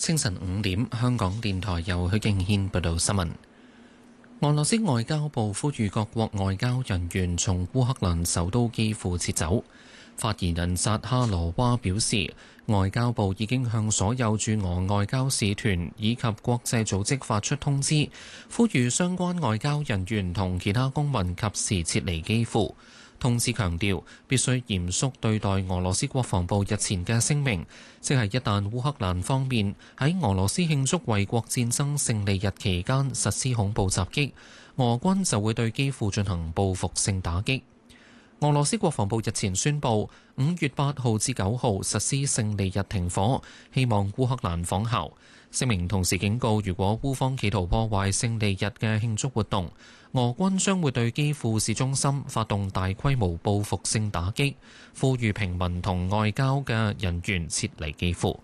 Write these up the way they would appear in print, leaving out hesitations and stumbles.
清晨5點，香港電台由許敬軒報道新聞。俄羅斯外交部呼籲各國外交人員從烏克蘭首都基輔撤走。發言人扎哈羅娃表示，外交部已經向所有駐俄外交使團以及國際組織發出通知，呼籲相關外交人員同其他公民及時撤離基輔。通知強調，必須嚴肅對待俄羅斯國防部日前嘅聲明，即係一旦烏克蘭方面喺俄羅斯慶祝衛國戰爭勝利日期間實施恐怖襲擊，俄軍就會對基輔進行報復性打擊。俄羅斯國防部日前宣布，5月8號至9號實施勝利日停火，希望烏克蘭仿效。聲明同時警告，如果烏方企圖破壞勝利日嘅慶祝活動，俄軍將會對基輔市中心發動大規模報復性打擊，呼籲平民同外交嘅人員撤離基輔。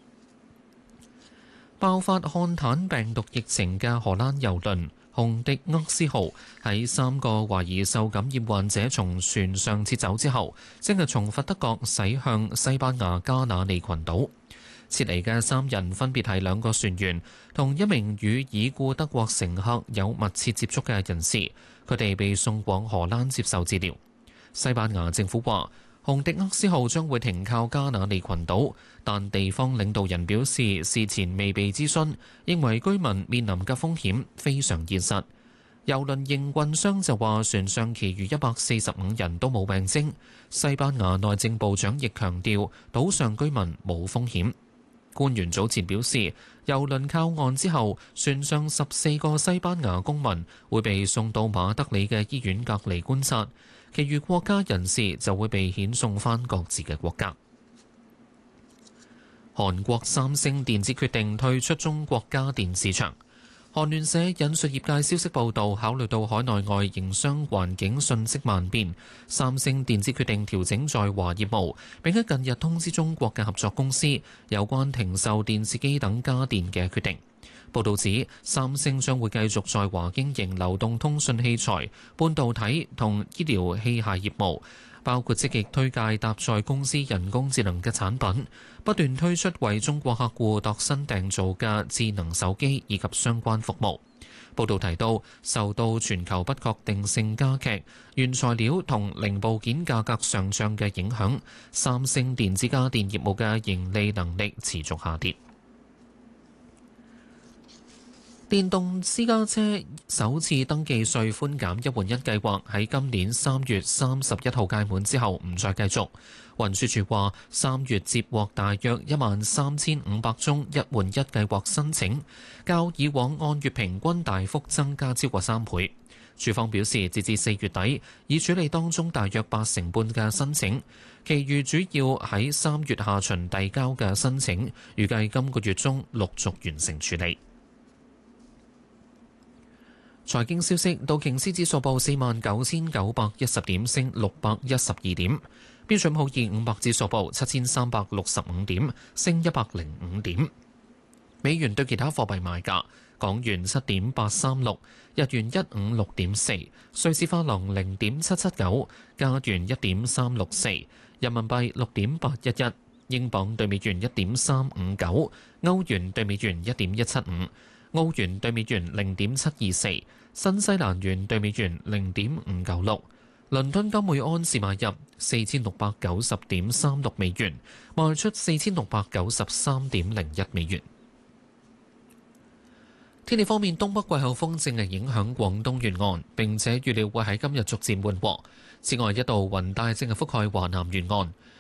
爆發漢坦病毒疫情嘅荷蘭郵輪紅迪厄斯號喺3個懷疑受感染患者從船上撤走之後，正係從佛得角駛向西班牙加那利群島。撤離嘅3人分別係2個船員同1名與已故德國乘客有密切接觸嘅人士，佢哋被送往荷蘭接受治療。西班牙政府話，紅迪厄斯號將會停靠加那利群島，但地方領導人表示事前未被諮詢，認為居民面臨嘅風險非常現實。郵輪營運商就話，船上其餘145人都冇病徵。西班牙內政部長亦強調，島上居民冇風險。官員早前表示，郵輪靠岸之後，船上14個西班牙公民會被送到馬德里嘅醫院隔離觀察，其餘國家人士就會被遣送返各自嘅國家。韓國三星電子決定退出中國家電市場。韓聯社引述業界消息報道，考慮到海內外營商環境瞬息萬變，三星電子決定調整在華業務，並喺近日通知中國嘅合作公司有關停售電視機等家電嘅決定。報道指，三星將會繼續在華經營流動通訊器材、半導體同醫療器械業務，包括積極推介搭載公司人工智能嘅產品，不斷推出為中國客戶度身訂造嘅智能手機以及相關服務。報道提到，受到全球不確定性加劇、原材料同零部件價格上漲嘅影響，三星電子家電業務嘅盈利能力持續下跌。電動私家車首次登記稅寬減1換1計劃喺今年3月31號屆滿之後唔再繼續。運輸署話，3月接獲大約13500宗1換1計劃申請，較以往按月平均大幅增加超過3倍。署方表示，截至4月底，已處理當中大約80%半嘅申請，其餘主要喺3月下旬遞交嘅申請，預計今個月中陸續完成處理。財經消息，道瓊斯指數報49910點，升612點；標準普爾500指數報7365點，升105點。美元對其他貨幣賣價：港元7.836，日元156.4，瑞士法郎0.779，加元1.364，人民幣6.811，英鎊對美元1.359，歐元對美元1.175。澳元對美元0.724，新西蘭元對美元0.596，倫敦金每安士買入4690.36美元，賣出4693.01美元。天氣方面，東北季候風正係影響廣東沿岸，並且預料會喺今日逐漸緩和。此外，一道雲帶正係覆蓋華南沿岸。